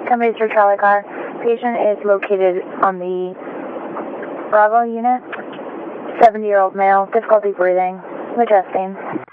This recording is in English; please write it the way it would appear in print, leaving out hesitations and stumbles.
10 for Charlie car. Patient is located on the Bravo unit. 70-year-old male, difficulty breathing, adjusting.